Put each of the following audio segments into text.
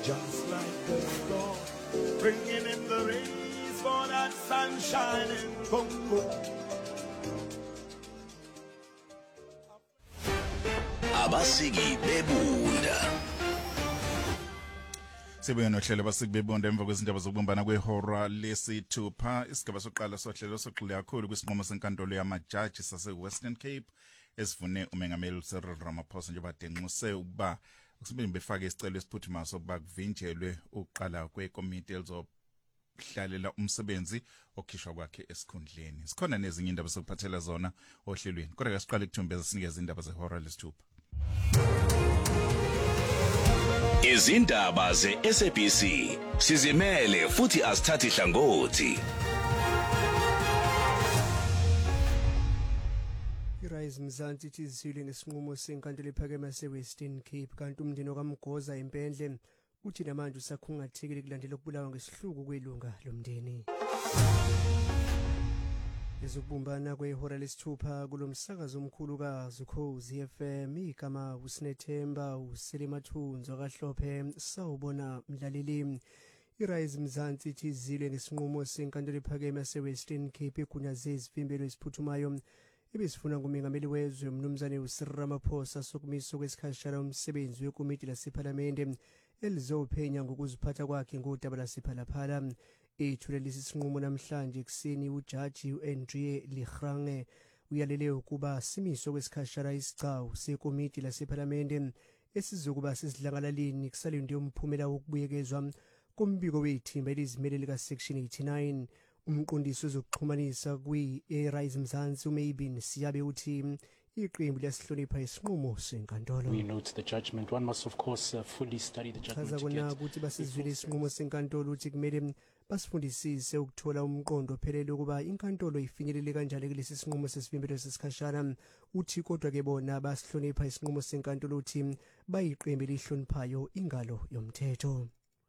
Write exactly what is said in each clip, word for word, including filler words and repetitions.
just like the Lord, bringing in the rays for that sunshine and come. Abasiki bebunda. Sibuye nohlelo basikubebonda emva kwezindaba zokubumbana kwehora lesithupha. Isigaba sokuqala sohlelo soxolile kakhulu kwisinqumo senkantolo yamajaji sase-Western Cape esivune umengameli Cyril Ramaphosa njengoba denquse ukuba kusibeni befake isicelo esiphuthumayo sokuba kuvinjelwe ukuqala kwekomiti elizohlalela umsebenzi okhishwa kwakhe esikhundleni. Sikhona nezinye indaba sokuphathela zona ohlelweni. Kodwa asiqale ukuthumbeza sinikeze indaba zehora lesithupha. Izindaba ze-S A B C sizimele futhi asithathi hlangothi. iRise Mzansi ithi izisile ngesinqumo senkantolo ephakeme yase-Western Cape kanti umndeni okaMgoza impendle uthi namanje usakhungathekile kulandela ukubulawa ngesihluku kwelunga lomndeni. Ezokubumbana kwehora lesithupha kulomsakazo omkhulu kaZukhozi F M igama uSinethemba uSelimathunzo kaHlophe sawubona mlaleli. iRise Mzansi ithi izile ngesinqumo senkantolo ephakeme yase-Western Cape egunyaze izivimbelo esiphuthumayo ebesifuna ngumengameli wezwe mnumzane uCyril Ramaphosa sokumiswa kwesikhashana umsebenzi wekomiti lasephalamende elizophenya ngokuziphatha kwakhe ngodaba lasephalaphala. Ethule lesi sinqumo namhlanje ekseni ujaji uAndrea Ligrange uyalele ukuba simiswa kwesikhashana isicawu sekomiti lasephalamende esizokuba sesidlangalaleni kusalinde umphumela wokubuyekezwa kombiko wethimba elizimele lika section eighty-nine. Umqondisi wezokuxhumanisa kwi-iRise Mzansi uMaybin Siyabe uthi iqembu liyasihlonipha isinqumo senkantolo. We note the judgment. One must of course uh, fully study the judgment. Chaza kona ukuthi basizwile isinqumo senkantolo uthi kumele basifundisise ukuthola umqondo ophelele ukuba inkantolo ifinyelele kanjani kulesi sinqumo sesivimbelo sesikhashana. Uthi kodwa ke bona basihlonipha isinqumo senkantolo uthi bayiqembu elihloniphayo ingalo yomthetho.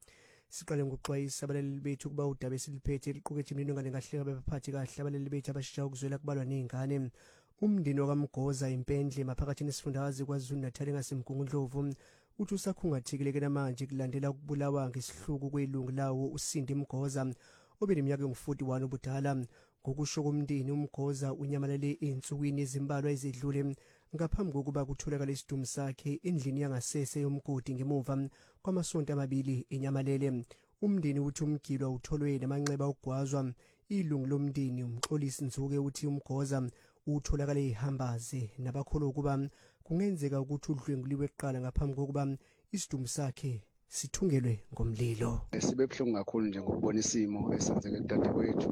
Siqale ngokuxwayisa abalali bethu kuba udaba esiliphethe liqukethe imininingwane kahle abaphathi kahle abalali bethu abashisha ukuzwela kubalwa nezingane. Umndeni okaMgoza impendle maphakathi nesifundazwe kwaZulu-Natal ngasemgungundlovu uthi usakhungathekile ke namanje kulandela ukubulawa ngesihluku kwelungu lawo uSindi Mgoza obeneminyaka engu-forty-one ubudala. Ngokusho komndeni uMgoza unyamalele ensukwini ezimbalwa ezidlule ngaphambi kokuba kutholakala isidumo sakhe endlini yangasese yomgodi ngemuva kwamasonto amabili enyamalele. Umndeni uthi umgilwa utholwe namanxeba okugwazwa. Ilungu lomndeni umxolisi Nzuke uthi uMgoza utholakale ihambaze nabakholwa ukuba kungenzeka ukuthi udlwenguliwe eqala ngaphambi kokuba isidumo sakhe sithungelwe ngomlilo. Sibebuhlungu kakhulu nje ngokubona isimo esenzeke kudadewethu.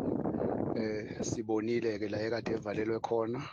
Eh sibonile ke la ekade evalelwe khona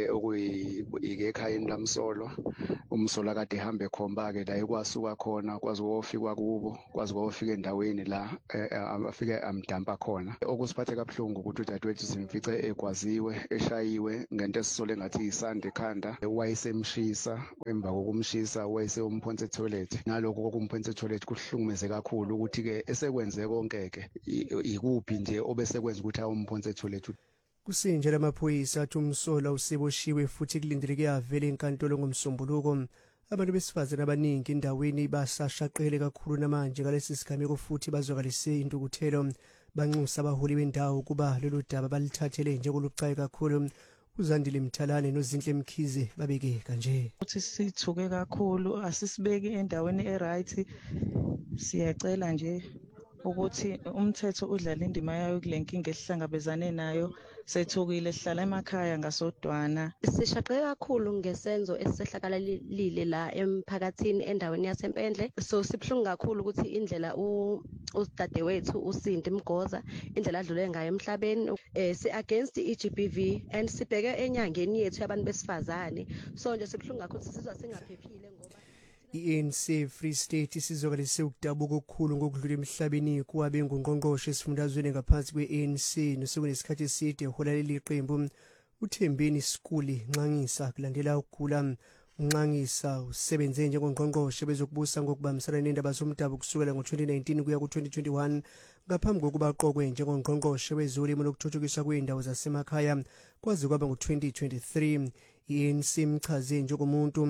okuyike ekhayeni lamsolwa umsolwa kade ehambe khomba ke la ekwasuka khona kwazi ukufika kubo kwazi ukufika endaweni la afike amdampa khona. Okusiphathe kabuhlungu ukuthi udadewethu simfice ekwaziwe eshayiwe ngento esisole ngathi isande ekhanda wayesemshisa emva kokumshisa wayese umphonse toilet. Naloko kokumphonse toilet kuhlungumeze kakhulu ukuthi ke esekwenze konke ke ikuphi nje obesekwenza ukuthi awumphonse toilet. Kusinje lamaphoyisa athi umsola useboshiwe futhi kulindeleke avele enkantolo ngomsombuluko. Abantu besifazane abaningi endaweni basashaqele kakhulu namanje ngalesi sigameko futhi bazwakalise indukuthelo banxusa abaholi bendawo kuba lolu daba balithathele njengolucayi kakhulu. Uzandile Mthalane noZinhle Mkhize babeke kanje uthi sithuke kakhulu asisibeki endaweni eright. Siyacela nje ukuthi umthetho udlala indima yayo kulenkinga esihlangabezane nayo. Sethukile sihlala emakhaya ngasodwana. Sishaqe kakhulu ngesenzo esisehlakalalile la emphakathini endaweni yasempendle. So sibhlungu kakhulu ukuthi indlela udadewethu uSindi Mgoza indlela adlule ngayo emhlabeni eh si against i G B V and sibheke enyangeni yethu yabantu besifazane. So nje sibhlungu kakhulu sizwa singaphephile ngoba I-A N C Free State isizokalise ukudabuka okukhulu ngokudlula emhlabeni kuwabe ngungqongqoshe esifundazweni ngaphansi kwe-A N C nosekuneskhathi eside hola leli qembu uThembeni Skuli Nxangisa kulandela ukugula. Nxangisa usebenze njengongqongqoshe bezokubusa ngokubambisana nendaba zomdabu kusukela ngo-twenty nineteen kuya ku-twenty twenty-one ngaphambi kokuba aqokwe njengongqongqoshe wezolimo nokuthuthukiswa kweindawo zasemakhaya kwaze kwaba ngo-twenty twenty-three. I-A N C imchaze njengomuntu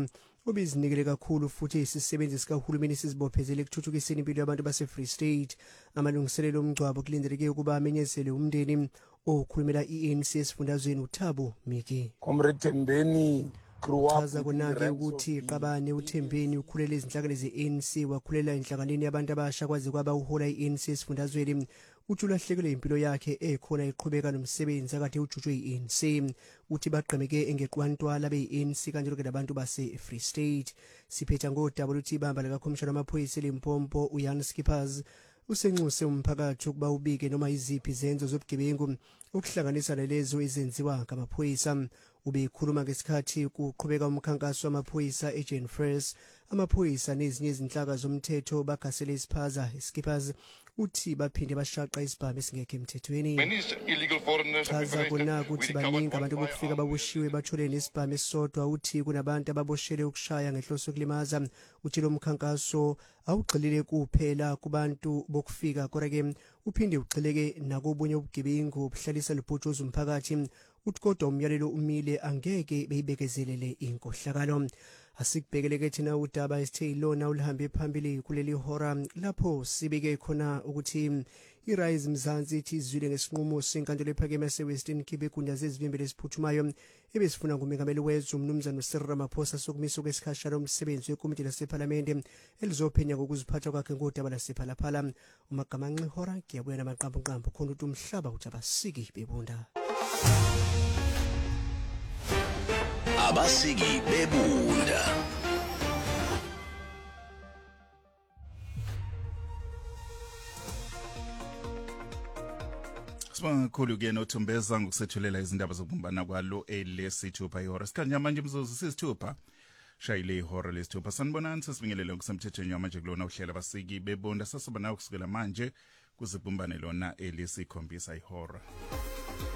obizinikele kakhulu futhi isisebenzi sikahulumeni sizibophezele ekuthuthukiseni impilo yabantu base-Free State. Amalungiselelo omngcwabo kulindeleke ukuba amenyezele umndeni okhulumela i-A N C esifundazweni uThabo Miki. Comrade Thembeni chaza konake ukuthi Qabane uThembeni ukhulele izinhlakani ze-A N C wakhulela inhlanganeni yabantu abasha kwaze kwaba uhola i-A N C esifundazweni. Uthi ulahlekelwe impilo yakhe ekhona iqhubeka nomsebenzi akade ujutshwe i-A N C. Uthi baqhameke engeqwantwala be-A N C kanjalo ke nabantu base-Free State. Siphetha ngodaba luthi ibamba likakhomishana wamaphoyisa eLimpopo uYan Skippers usenxuse umphakathi ukuba ubike noma iziphi izenzo zobugebengu ukuhlanganisa nalezo ezenziwa ngamaphoyisa. Ubekhuluma ngesikhathi kuqhubeka umkhankaso wamaphoyisa eJane Fresh. Amaphoyisa nezinye izinhlaka zomthetho bagasele isiphaza. Skippers uthi baphinde bashaqa isibhamu esingekho emthethweni. Chaza kona ukuthi baningi abantu bokufika baboshiwe bathole nesibhamu esisodwa. Uthi kunabantu ababoshele ukushaya ngehloso kulimaza. Uthi lo mkhankaso awugxilile kuphela kubantu bokufika kodwa ke uphinde ugxileke nakobunye ubugebengu obuhlalisa libhojoza umphakathi. Uthi kodwa umyalelo umile angeke beyibekezelele inkohlakalo. Asikubhekeleke thina udaba esithe ilona ulihambe phambili kuleli hora lapho sibike khona ukuthi iRise Mzansi ithi izwile ngesinqumo senkantolo ephakeme yaseWestern Cape egunyaze izivimbelo esiphuthumayo ebesifuna ngumengameli wezwe umnumzana uCyril Ramaphosa sokumiswa kwesikhashana umsebenzi wekomiti lasePhalamende elizophenya ngokuziphatha kwakhe ngodaba lasephalaphala. Umagamanxe hora kuyabuya namaqambuqambu khona ukuthi umhlaba uthi abasiki bebunda. Abasiki bebunda. Sibonga kakhulu ke noThumbeza ngokusethulela izindaba zokubumbana kwalo elesithupha ihora. Sikhanya manje mzuzu sisithupha. Shayile ihora lesithupha. Sanibonani sesibingelele ngokusemthethweni manje kulona uhlela abasiki bebunda sasibona kusukela manje kuzibumbane lona elisikhombisa ihora.